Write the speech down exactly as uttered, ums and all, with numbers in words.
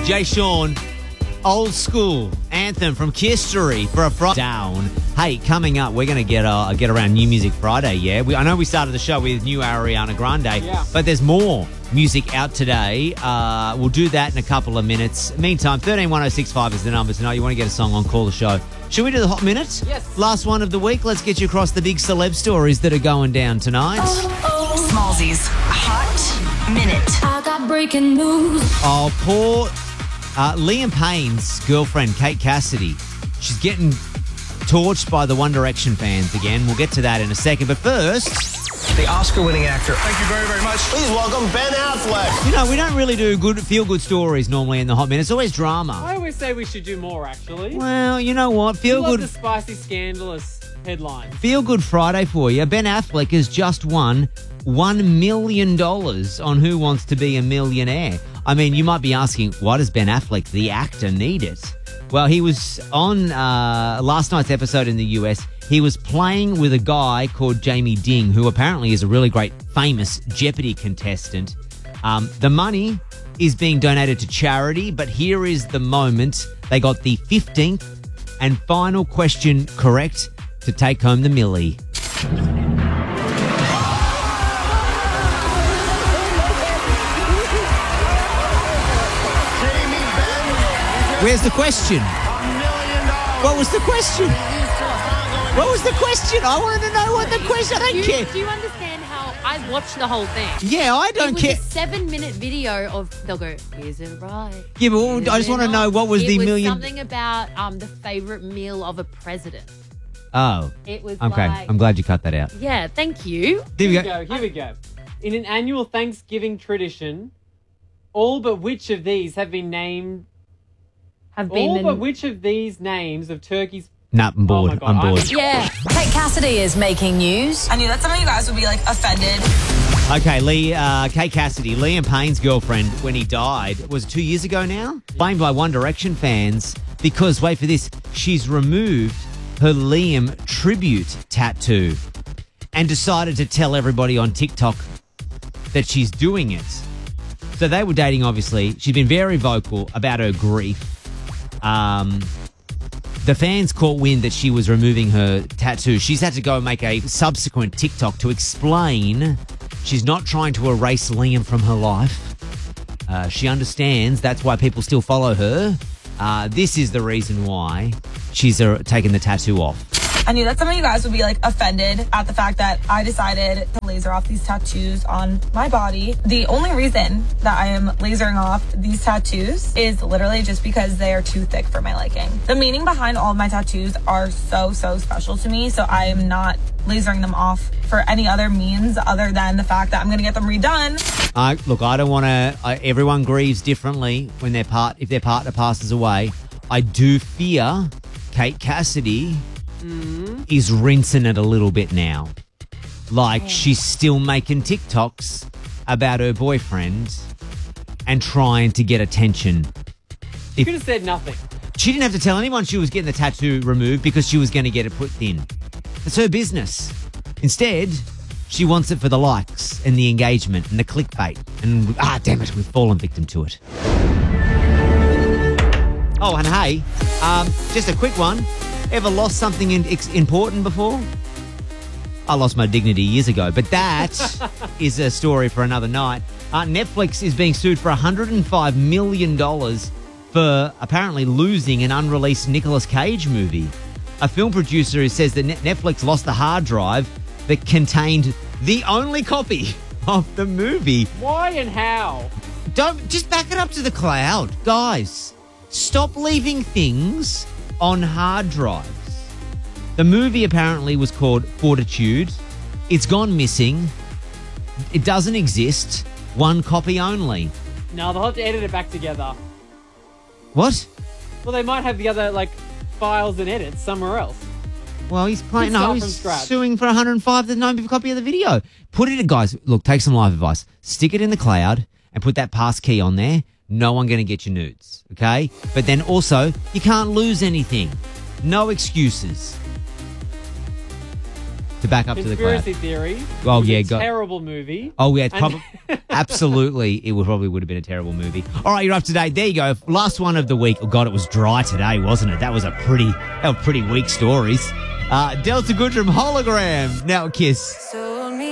Jay Sean, old school anthem from History for a Friday down. Hey, coming up, we're going to get uh, get around New Music Friday, yeah? We, I know we started the show with new Ariana Grande, yeah. but there's more music out today. Uh, we'll do that in a couple of minutes. Meantime, thirteen one oh six five is the number to know. You want to get a song on, call the show. Should we do the Hot Minute? Yes. Last one of the week. Let's get you across the big celeb stories that are going down tonight. Smallzy's Hot Minute. I got breaking news. Oh, poor uh, Liam Payne's girlfriend, Kate Cassidy. She's getting torched by the One Direction fans again. We'll get to that in a second. But first, the Oscar-winning actor. Thank you very, very much. Please welcome Ben Affleck. you know, we don't really do good feel-good stories normally in the Hot Minute. It's always drama. I always say we should do more, actually. Well, you know what? I Feel love good. the spicy, scandalous headlines. Feel Good Friday for you. Ben Affleck has just won one million dollars on Who Wants to Be a Millionaire. I mean, you might be asking, why does Ben Affleck, the actor, need it? Well, he was on uh, last night's episode in the U S. He was playing with a guy called Jamie Ding, who apparently is a really great, famous Jeopardy contestant. Um, the money is being donated to charity, but here is the moment. They got the fifteenth and final question correct to take home the millie. Where's the question? What was the question? What was the question? I wanted to know what the question. I don't do you, care. Do you understand how I watched the whole thing? Yeah, I don't it was care. a seven-minute video of they'll go, is it right? Yeah, but what, Is I just it want to know not?" what was it the was million. Something about um the favorite meal of a president. Oh, It was okay. like, I'm glad you cut that out. yeah, thank you. There Here we we go. go. Here we go. In an annual Thanksgiving tradition, all but which of these have been named? Have been All in- but which of these names of turkeys? Nah, I'm bored. Oh my God, I'm bored. I'm- Yeah. Kate Cassidy is making news. I knew that some of you guys would be like offended. Okay, Lee, uh, Kate Cassidy, Liam Payne's girlfriend, when he died, was it two years ago now? Blamed by One Direction fans because, wait for this, she's removed her Liam tribute tattoo and decided to tell everybody on TikTok that she's doing it. So they were dating, obviously. She'd been very vocal about her grief. Um, the fans caught wind that she was removing her tattoo. She's had to go and make a subsequent TikTok to explain she's not trying to erase Liam from her life. Uh, she understands that's why people still follow her. Uh, this is the reason why she's uh, taken the tattoo off. I knew that some of you guys would be like offended at the fact that I decided to laser off these tattoos on my body. The only reason that I am lasering off these tattoos is literally just because they are too thick for my liking. The meaning behind all of my tattoos are so, so special to me. So I am not lasering them off for any other means other than the fact that I'm going to get them redone. Uh, look, I don't want to... Uh, everyone grieves differently when their part if their partner passes away. I do fear Kate Cassidy mm. is rinsing it a little bit now. Like, she's still making TikToks about her boyfriend and trying to get attention. You could have said nothing. She didn't have to tell anyone she was getting the tattoo removed because she was going to get it put thin. It's her business. Instead, she wants it for the likes and the engagement and the clickbait. And, ah, damn it, we've fallen victim to it. Oh, and hey, um, just a quick one. Ever lost something in, ex- important before? I lost my dignity years ago, but that is a story for another night. Uh, Netflix is being sued for one hundred five million dollars for apparently losing an unreleased Nicolas Cage movie. A film producer who says that Netflix lost the hard drive that contained the only copy of the movie. Why and how? Don't just back it up to the cloud. Guys, stop leaving things on hard drives. The movie apparently was called Fortitude. It's gone missing. It doesn't exist. One copy only. No, they'll have to edit it back together. What? Well, they might have the other, like, files and edits somewhere else. Well, he's playing. Could No, start he's from scratch. suing for one hundred five. There's no copy of the video. Put it in, guys. Look, take some live advice. Stick it in the cloud and put that pass key on there. No one going to get your nudes, okay? But then also, you can't lose anything. No excuses. to back up to the crowd. Conspiracy theory. Oh, It was yeah, a got- terrible movie. Oh, yeah, it's And- probably absolutely. It would probably would have been a terrible movie. All right, you're up to date. There you go. Last one of the week. Oh God, it was dry today, wasn't it? That was a pretty, that were pretty weak stories. Uh, Delta Goodrum hologram now at Kiss. So